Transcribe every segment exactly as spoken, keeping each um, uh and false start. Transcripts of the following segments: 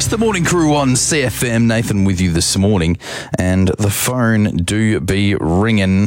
the morning crew on C F M. Nathan with you this morning, and the phone do be ringing.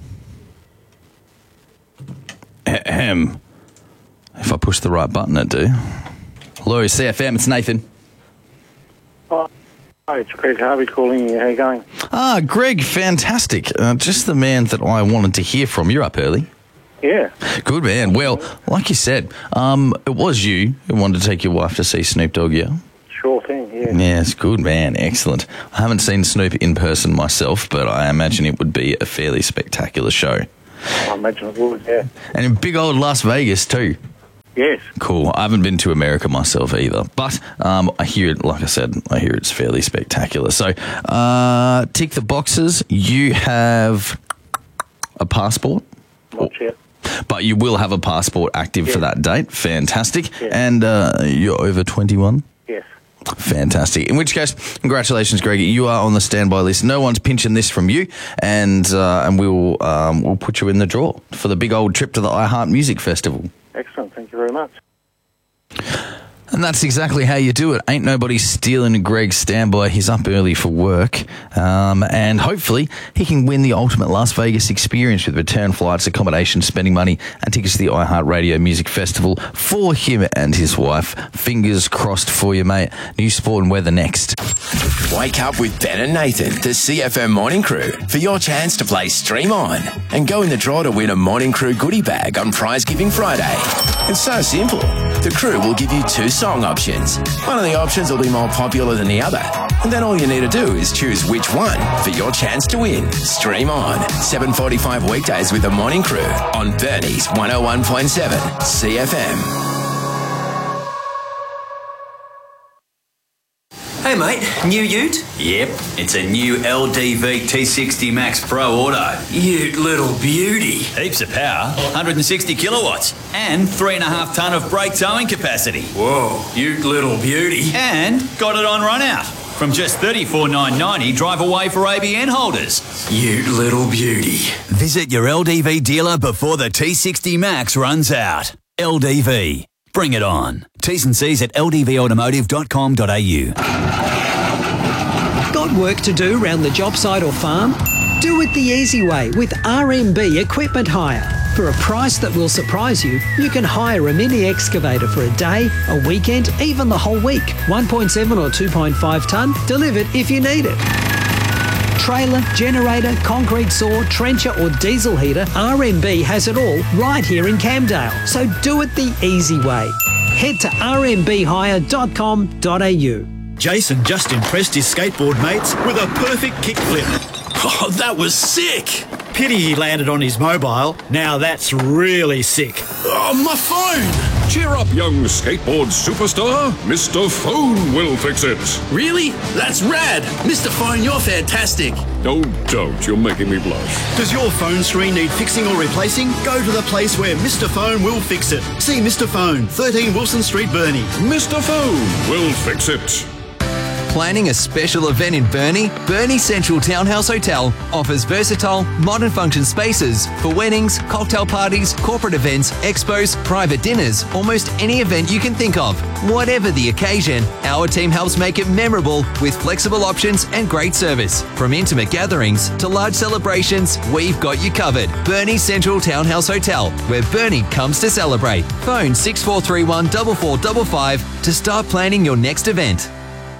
Ahem. If I push the right button, it do. Hello, C F M, it's Nathan. Hi, it's Greg Harvey calling you. How you going? Ah, Greg, fantastic. Uh, just the man that I wanted to hear from. You're up early. Yeah. Good man. Well, like you said, um, it was you who wanted to take your wife to see Snoop Dogg, yeah? Sure thing, yeah. Yes, good man. Excellent. I haven't seen Snoop in person myself, but I imagine it would be a fairly spectacular show. I imagine it would, yeah. And in big old Las Vegas too. Yes. Cool. I haven't been to America myself either, but um, I hear it, like I said, I hear it's fairly spectacular. So, uh, tick the boxes. You have a passport? Not yet. But you will have a passport active Yeah. for that date. Fantastic. Yeah. And uh, you're over twenty-one? Yes. Fantastic. In which case, congratulations, Greggy. You are on the standby list. No one's pinching this from you, and uh, and we will um, we'll put you in the draw for the big old trip to the iHeart Music Festival. Excellent. Thank you very much. And that's exactly how you do it. Ain't nobody stealing Greg's standby. He's up early for work. Um, and hopefully he can win the ultimate Las Vegas experience with return flights, accommodation, spending money, and tickets to the iHeartRadio Music Festival for him and his wife. Fingers crossed for you, mate. New sport and weather next. Wake up with Ben and Nathan, the C F M Morning Crew, for your chance to play Stream On and go in the draw to win a Morning Crew goodie bag on Prize Giving Friday. It's so simple. The crew will give you two song options. One of the options will be more popular than the other. And then all you need to do is choose which one for your chance to win. Stream On, seven forty-five weekdays with the Morning Crew on Bernie's one oh one point seven C F M. Hey mate, new ute? Yep, it's a new L D V T sixty Max Pro Auto. Ute little beauty. Heaps of power, one hundred sixty kilowatts, and three and a half tonne of brake towing capacity. Whoa, ute little beauty. And got it on run out. From just thirty-four thousand nine hundred ninety dollars, drive away for A B N holders. Ute little beauty. Visit your L D V dealer before the T sixty Max runs out. L D V. Bring it on. T's and C's at l d v automotive dot com dot a u. Got work to do round the job site or farm? Do it the easy way with R M B Equipment Hire. For a price that will surprise you, you can hire a mini excavator for a day, a weekend, even the whole week. one point seven or two point five tonne, delivered if you need it. Trailer, generator, concrete saw, trencher or diesel heater, R M B has it all right here in Camdale. So do it the easy way. Head to r m b hire dot com dot a u. Jason just impressed his skateboard mates with a perfect kickflip. Oh, that was sick. Pity he landed on his mobile. Now that's really sick. Oh, my phone. Cheer up, young skateboard superstar. Mister Phone will fix it. Really? That's rad. Mister Phone, you're fantastic. Oh, don't. You're making me blush. Does your phone screen need fixing or replacing? Go to the place where Mister Phone will fix it. See Mister Phone, thirteen Wilson Street, Burnie. Mister Phone will fix it. Planning a special event in Burnie? Burnie Central Townhouse Hotel offers versatile, modern function spaces for weddings, cocktail parties, corporate events, expos, private dinners, almost any event you can think of. Whatever the occasion, our team helps make it memorable with flexible options and great service. From intimate gatherings to large celebrations, we've got you covered. Burnie Central Townhouse Hotel, where Burnie comes to celebrate. Phone six four three one, four four five five to start planning your next event.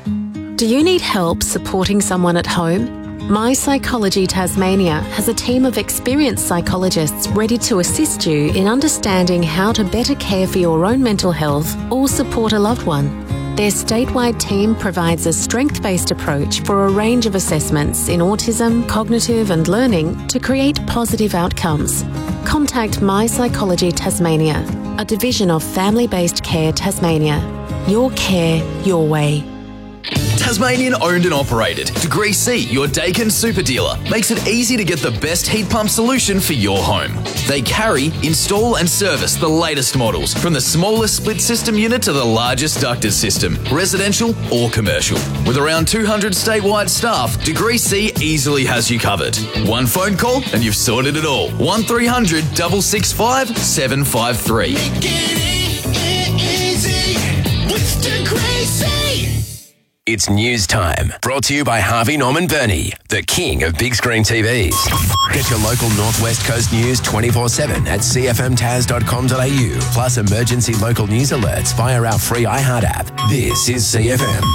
Do you need help supporting someone at home? My Psychology Tasmania has a team of experienced psychologists ready to assist you in understanding how to better care for your own mental health or support a loved one. Their statewide team provides a strength-based approach for a range of assessments in autism, cognitive and learning to create positive outcomes. Contact My Psychology Tasmania, a division of Family-Based Care Tasmania. Your care, your way. Tasmanian owned and operated. Degree C, your Dakin super dealer, makes it easy to get the best heat pump solution for your home. They carry, install and service the latest models, from the smallest split system unit to the largest ducted system, residential or commercial. With around two hundred statewide staff, Degree C easily has you covered. One phone call and you've sorted it all. one three hundred, six six five, seven five three. Make it easy with Degree C. It's news time. Brought to you by Harvey Norman Burney, the king of big screen T Vs. Get your local Northwest Coast news twenty-four seven at c f m taz dot com dot a u, plus emergency local news alerts via our free iHeart app. This is C F M.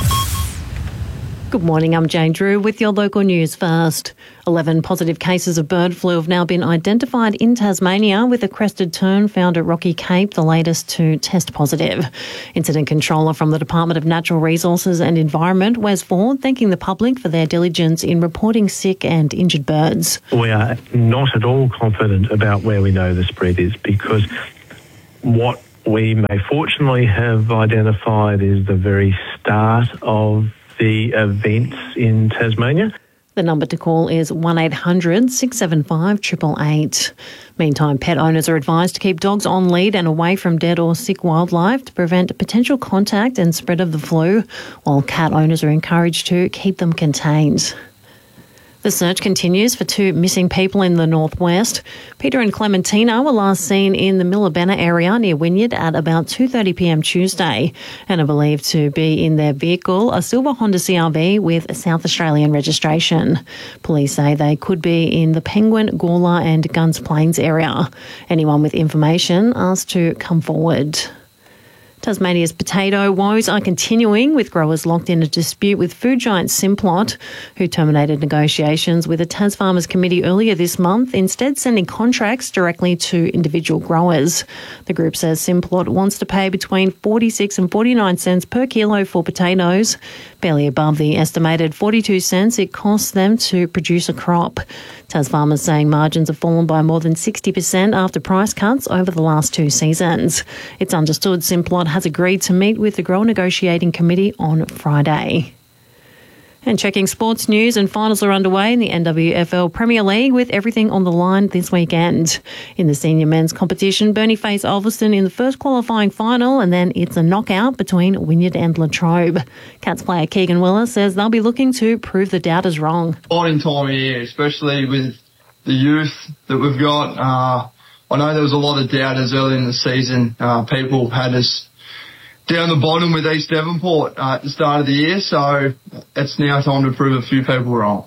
Good morning, I'm Jane Drew with your local news first. eleven positive cases of bird flu have now been identified in Tasmania, with a crested tern found at Rocky Cape, the latest to test positive. Incident controller from the Department of Natural Resources and Environment, Wes Ford, thanking the public for their diligence in reporting sick and injured birds. We are not at all confident about where we know the spread is, because what we may fortunately have identified is the very start of the events in Tasmania. The number to call is one eight hundred six seven five eight eight eight. Meantime, pet owners are advised to keep dogs on lead and away from dead or sick wildlife to prevent potential contact and spread of the flu, while cat owners are encouraged to keep them contained. The search continues for two missing people in the northwest. Peter and Clementina were last seen in the Millabena area near Wynyard at about two thirty p m Tuesday and are believed to be in their vehicle, a silver Honda C R V with a South Australian registration. Police say they could be in the Penguin, Gawler and Guns Plains area. Anyone with information asked to come forward. Tasmania's potato woes are continuing, with growers locked in a dispute with food giant Simplot, who terminated negotiations with a Tasfarmers committee earlier this month, instead sending contracts directly to individual growers. The group says Simplot wants to pay between forty-six and forty-nine cents per kilo for potatoes, barely above the estimated forty-two cents it costs them to produce a crop. Tasfarmers saying margins have fallen by more than sixty percent after price cuts over the last two seasons. It's understood Simplot has agreed to meet with the Grower Negotiating Committee on Friday. And checking sports news, and finals are underway in the N W F L Premier League, with everything on the line this weekend. In the senior men's competition, Burnie face Ulverston in the first qualifying final, and then it's a knockout between Wynyard and Latrobe. Cats player Keegan Willer says they'll be looking to prove the doubters wrong. Exciting time of year, especially with the youth that we've got. Uh, I know there was a lot of doubters early in the season. Uh, people had us down the bottom with East Devonport uh, at the start of the year, so it's now time to prove a few people wrong.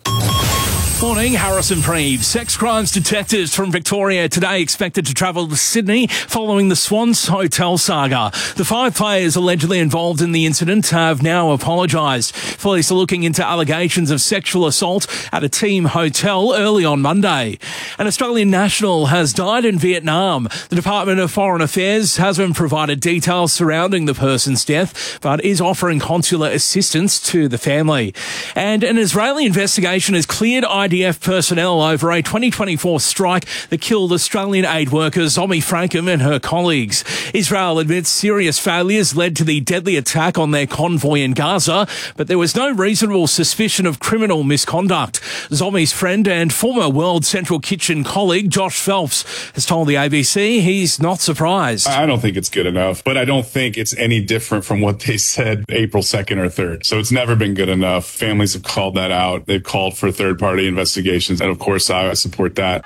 Morning, Harrison Preeve. Sex crimes detectives from Victoria today expected to travel to Sydney following the Swans Hotel saga. The five players allegedly involved in the incident have now apologised. Police are looking into allegations of sexual assault at a team hotel early on Monday. An Australian national has died in Vietnam. The Department of Foreign Affairs hasn't provided details surrounding the person's death, but is offering consular assistance to the family. And an Israeli investigation has cleared I D F personnel over a twenty twenty-four strike that killed Australian aid worker Zomi Frankham and her colleagues. Israel admits serious failures led to the deadly attack on their convoy in Gaza, but there was no reasonable suspicion of criminal misconduct. Zomi's friend and former World Central Kitchen colleague Josh Phelps has told the A B C he's not surprised. I don't think it's good enough, but I don't think it's any different from what they said April second or third. So it's never been good enough. Families have called that out. They've called for third-party investigations, and of course I support that.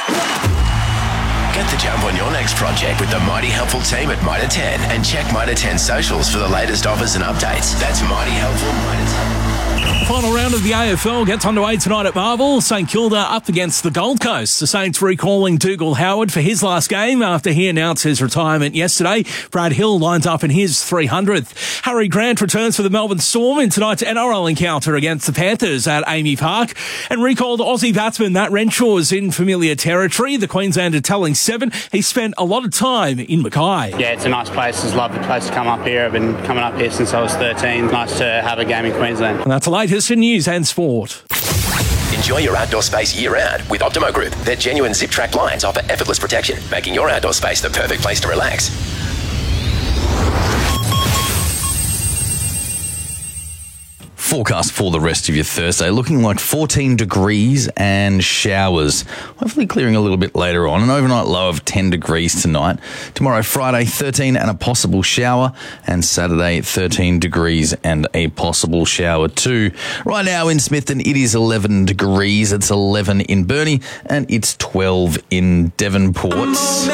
Get the jump on your next project with the Mighty Helpful team at Mitre ten, and check Mitre ten socials for the latest offers and updates. That's Mighty Helpful Mitre ten. Final round of the A F L gets underway tonight at Marvel. St Kilda up against the Gold Coast. The Saints recalling Dougal Howard for his last game after he announced his retirement yesterday. Brad Hill lines up in his three hundredth. Harry Grant returns for the Melbourne Storm in tonight's N R L encounter against the Panthers at Amy Park. And recalled Aussie batsman Matt Renshaw's in familiar territory. The Queenslander telling Seven he spent a lot of time in Mackay. Yeah, it's a nice place. It's a lovely place to come up here. I've been coming up here since I was thirteen. Nice to have a game in Queensland. And that's the latest in news and sport. Enjoy your outdoor space year-round with Optimo Group. Their genuine zip-track blinds offer effortless protection, making your outdoor space the perfect place to relax. Forecast for the rest of your Thursday, looking like fourteen degrees and showers. Hopefully clearing a little bit later on. An overnight low of ten degrees tonight. Tomorrow, Friday, thirteen and a possible shower. And Saturday, thirteen degrees and a possible shower too. Right now in Smithton, it is eleven degrees. It's eleven in Burnie and it's twelve in Devonport.